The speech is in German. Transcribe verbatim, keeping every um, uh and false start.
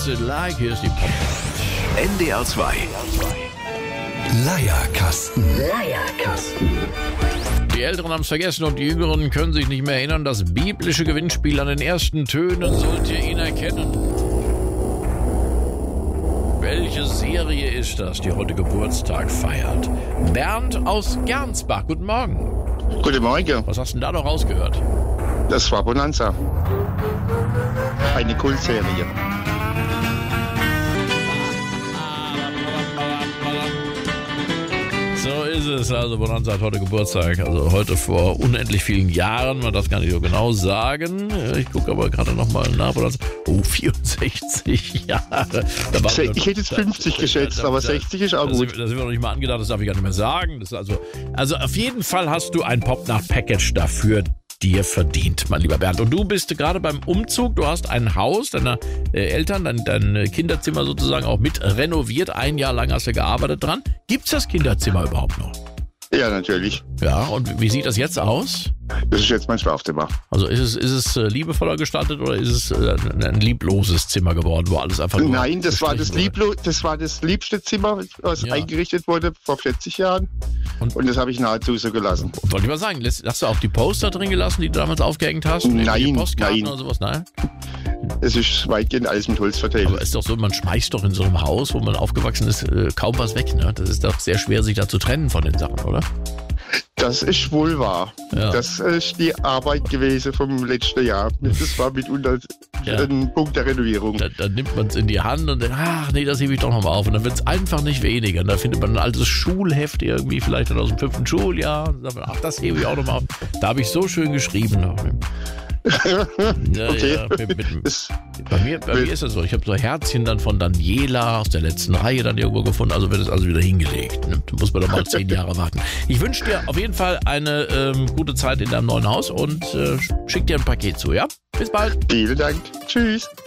What's it like? Hier ist die Pop. N D R zwei. Leierkasten. Leierkasten. Die Älteren haben es vergessen und die Jüngeren können sich nicht mehr erinnern. Das biblische Gewinnspiel an den ersten Tönen sollt ihr ihn erkennen. Welche Serie ist das, die heute Geburtstag feiert? Bernd aus Gernsbach, guten Morgen. Guten Morgen. Was hast du denn da noch rausgehört? Das war Bonanza. Eine Kultserie. So ist es. Also Bonanza hat heute Geburtstag. Also heute vor unendlich vielen Jahren. Man darf das gar nicht so genau sagen. Ich gucke aber gerade nochmal nach. Oh, vierundsechzig Jahre. Da war ich hätte jetzt fünfzig da, geschätzt, da, da, aber sechzig ist auch da gut. Sind, da sind wir noch nicht mal angedacht. Das darf ich gar nicht mehr sagen. Das ist also, also auf jeden Fall hast du ein Popnacht-Package dafür dir verdient, mein lieber Bernd. Und du bist gerade beim Umzug, du hast ein Haus deiner äh, Eltern, dein, dein Kinderzimmer sozusagen auch mit renoviert. Ein Jahr lang hast du gearbeitet dran. Gibt's das Kinderzimmer überhaupt noch? Ja, natürlich. Ja, und wie sieht das jetzt aus? Das ist jetzt mein Schlafzimmer. Also ist es, ist es äh, liebevoller gestaltet oder ist es äh, ein, ein liebloses Zimmer geworden, wo alles einfach nur Nein, das war das, Lieblo- das war das liebste Zimmer, was ja. eingerichtet wurde vor vierzig Jahren. Und, und das habe ich nahezu so gelassen. Und wollte ich mal sagen, hast du auch die Poster drin gelassen, die du damals aufgehängt hast? Nein, Postkarten nein. Oder sowas? Nein. Es ist weitgehend alles mit Holz verteilt. Aber ist doch so, man schmeißt doch in so einem Haus, wo man aufgewachsen ist, äh, kaum was weg. Ne? Das ist doch sehr schwer, sich da zu trennen von den Sachen, oder? Das ist wohl wahr. Ja. Das ist die Arbeit gewesen vom letzten Jahr. Das war mitunter ja. ein Punkt der Renovierung. Dann, dann nimmt man es in die Hand und denkt, ach nee, das hebe ich doch nochmal auf. Und dann wird es einfach nicht weniger. Und da findet man ein altes Schulheft irgendwie, vielleicht aus dem fünften Schuljahr. Und dann sagt man, ach, das hebe ich auch nochmal auf. Da habe ich so schön geschrieben. Ja, okay. Ja, mit, mit, bei mir, bei mir ist das so. Ich habe so Herzchen dann von Daniela aus der letzten Reihe dann irgendwo gefunden. Also wird es also wieder hingelegt. Da muss man doch mal zehn Jahre warten. Ich wünsche dir auf jeden Fall eine ähm, gute Zeit in deinem neuen Haus und äh, schick dir ein Paket zu, ja? Bis bald. Vielen Dank. Tschüss.